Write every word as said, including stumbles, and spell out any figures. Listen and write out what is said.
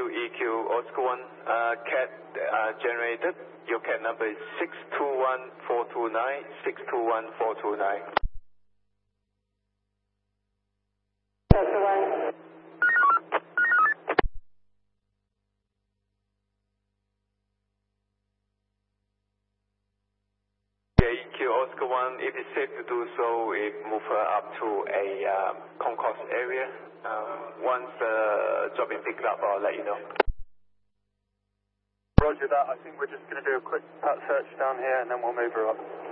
E Q Oscar one, uh, C A T uh, generated. Your C A T number is six two one four two nine, six two one four two nine. Yeah, E Q Oscar one, if it's safe to do so, we move her up to a um, concourse area. Um, once the uh, job is picked up, I'll let you know. Roger that. I think we're just going to do a quick pat search down here and then we'll move her up.